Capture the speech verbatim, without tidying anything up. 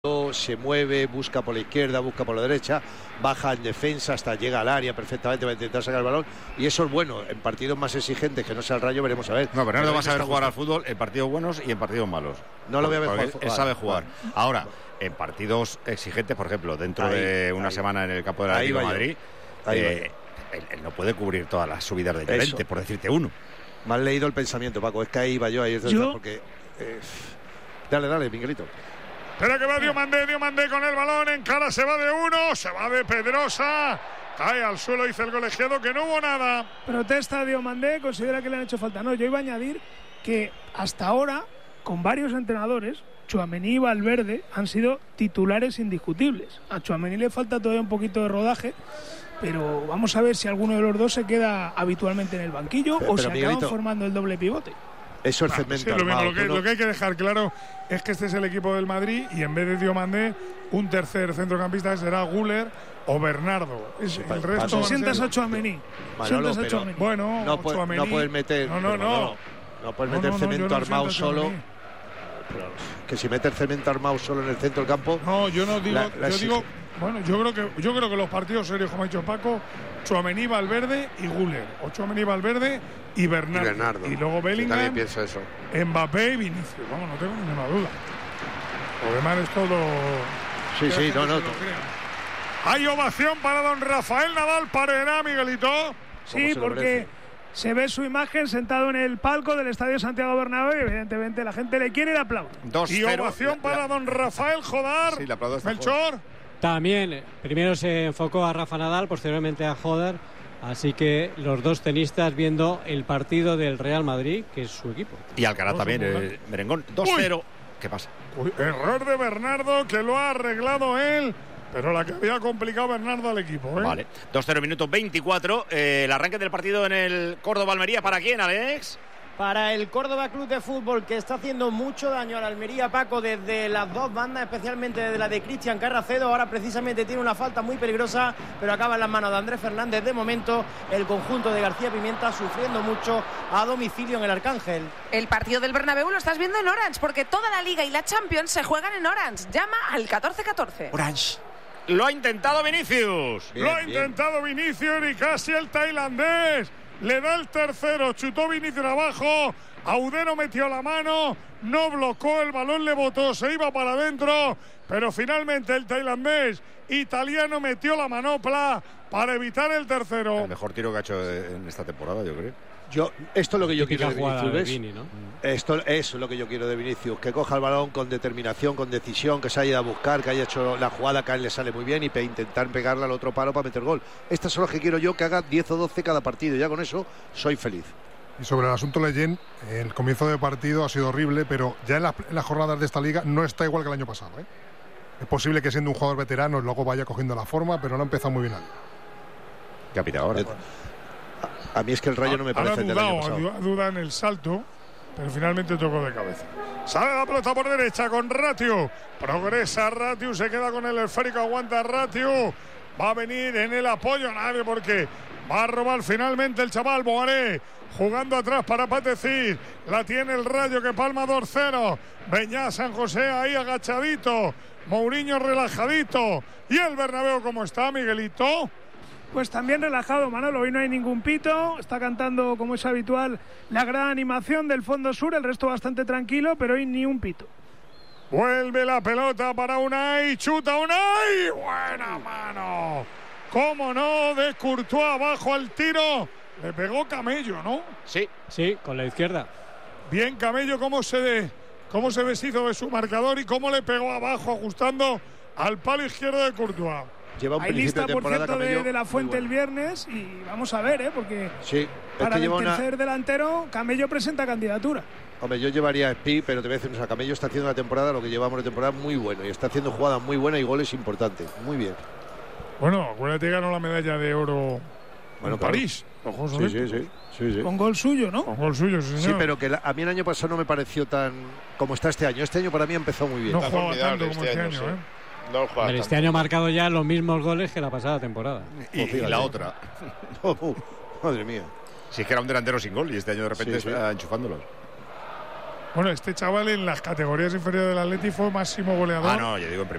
se mueve, busca por la izquierda, busca por la derecha, baja en defensa hasta llega al área perfectamente para intentar sacar el balón, y eso es bueno. En partidos más exigentes que no sea el Rayo veremos a ver. No, pero no va a saber jugar al fútbol en partidos buenos y en partidos malos. No lo voy a ver jugar. Él, él sabe jugar. Ahora, en partidos exigentes, por ejemplo, dentro ahí, de una ahí. semana en el campo del Atlético de Madrid, eh, él, él no puede cubrir todas las subidas de Llorente, por decirte uno. Me has leído el pensamiento, Paco, es que ahí iba yo, ahí es ¿Yo? porque eh, dale, dale, Miguelito. Espera que va Diomandé, Diomandé con el balón, en cara se va de uno, se va de Pedrosa, cae al suelo, dice el colegiado que no hubo nada. Protesta Diomandé, considera que le han hecho falta. No, yo iba a añadir que hasta ahora, con varios entrenadores, Tchouaméni y Valverde han sido titulares indiscutibles. A Tchouaméni le falta todavía un poquito de rodaje, pero vamos a ver si alguno de los dos se queda habitualmente en el banquillo pero, o pero se Miguelito, acaban formando el doble pivote. Eso es cemento. Sí, lo, mismo, lo, que, no... lo que hay que dejar claro es que este es el equipo del Madrid y en vez de Diomandé, un tercer centrocampista será Güler o Bernardo. Es, sí, el resto no sientas a Tchouaméni. Sientas a Tchouaméni. Bueno, no, puede, no puedes meter. No, no, no. No, no puedes meter no, no, cemento no, armado solo. Pero, que si metes cemento armado solo en el centro del campo. No, yo no digo. La, la yo digo. Bueno, yo creo que yo creo que los partidos serios, como ha dicho Paco, Tchouaméni, Valverde y Güler, o Tchouaméni, Valverde y Bernardo. Y, Bernardo. y luego Bellingham, yo también pienso eso. Mbappé y Vinicius. Vamos, no tengo ninguna duda. Lo demás es todo. Sí, sí, no, no. Hay ovación para don Rafael Nadal Parera, Miguelito. Sí, porque se ve su imagen sentado en el palco del Estadio Santiago Bernabéu y evidentemente la gente le quiere el aplauso. Y ovación la, para la, don Rafael Jodar. Sí, la aplaudo esta Melchor. También, primero se enfocó a Rafa Nadal, posteriormente a Jodar. Así que los dos tenistas viendo el partido del Real Madrid, que es su equipo. Y Alcaraz también, el merengón. dos cero. ¿Qué pasa? Uy, error de Bernardo, que lo ha arreglado él. Pero la que había complicado Bernardo al equipo, ¿eh? Vale. dos cero minutos veinticuatro. Eh, el arranque del partido en el Córdoba-Almería. ¿Para quién, Alex? Para el Córdoba Club de Fútbol, que está haciendo mucho daño a la Almería, Paco, desde las dos bandas, especialmente desde la de Cristian Carracedo. Ahora precisamente tiene una falta muy peligrosa, pero acaba en las manos de Andrés Fernández. De momento, el conjunto de García Pimienta sufriendo mucho a domicilio en el Arcángel. El partido del Bernabéu lo estás viendo en Orange, porque toda la Liga y la Champions se juegan en Orange. Llama al catorce catorce. Orange. Lo ha intentado Vinicius. Bien, lo ha bien. intentado Vinicius y casi el tailandés. Le da el tercero, chutó Vinicius abajo, Audero metió la mano, no blocó, el balón le botó, se iba para adentro, pero finalmente el tailandés italiano metió la manopla para evitar el tercero. El mejor tiro que ha hecho en esta temporada, yo creo. Yo, esto es lo que yo quiero de Vinicius, ¿ves? De Vini, ¿no? Esto, eso es lo que yo quiero de Vinicius, que coja el balón con determinación, con decisión, que se haya ido a buscar, que haya hecho la jugada que a él le sale muy bien y pe intentar pegarle al otro palo para meter gol. Estas son las que quiero yo, que haga diez o doce cada partido, ya con eso soy feliz. Y sobre el asunto Leyen, el comienzo de partido ha sido horrible, pero ya en, la, en las jornadas de esta liga no está igual que el año pasado, ¿eh? Es posible que siendo un jugador veterano luego vaya cogiendo la forma, pero no ha empezado muy bien. ¿Qué ha pitado ahora? A mí es que el Rayo no me parece el del año pasado. Duda en el salto, pero finalmente tocó de cabeza. Sale la pelota por derecha con Ratiu. Progresa Ratiu, se queda con el esférico, aguanta Ratiu. Va a venir en el apoyo nadie porque va a robar finalmente el chaval Boaré. Jugando atrás para Patecir. La tiene el Rayo que palma dos cero. Beñá San José ahí agachadito. Mourinho relajadito. Y el Bernabéu, ¿cómo está, Miguelito? Pues también relajado, Manolo, hoy no hay ningún pito, está cantando como es habitual la gran animación del fondo sur, el resto bastante tranquilo, pero hoy ni un pito. Vuelve la pelota para Unai, chuta Unai, buena mano, cómo no, de Courtois abajo al tiro, le pegó Camello, ¿no? Sí, sí, con la izquierda. Bien Camello, cómo se, de, cómo se deshizo de su marcador y cómo le pegó abajo ajustando al palo izquierdo de Courtois. Lleva un Hay lista, de por cierto, de, de la Fuente bueno. el viernes y vamos a ver, ¿eh? Porque sí, para es que el tercer una... delantero, Camello presenta candidatura. Hombre, yo llevaría a Spi, pero te voy a decir, o sea, Camello está haciendo una temporada, lo que llevamos de temporada, muy bueno y está haciendo jugadas muy buenas y goles importantes, muy bien. Bueno, acuérdate que ganó la medalla de oro bueno, en claro. París. Sí, sí, sí, sí, sí. Con gol suyo, ¿no? Con gol suyo, sí, señor. Sí, pero que la, a mí el año pasado no me pareció tan como está este año. Este año para mí empezó muy bien. No jugaba tanto como este año, año sí. ¿eh? No Pero este año ha marcado ya los mismos goles que la pasada temporada. Y, y la otra. oh, oh, madre mía. Si es que era un delantero sin gol y este año de repente sí, sí. está enchufándolos. Bueno, este chaval en las categorías inferiores del Atleti fue máximo goleador. Ah, no, yo digo en primera.